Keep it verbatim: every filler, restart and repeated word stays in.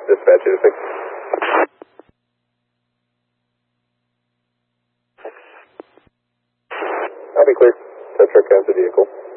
Dispatch anything. I'll be clear. Tow truck comes to vehicle.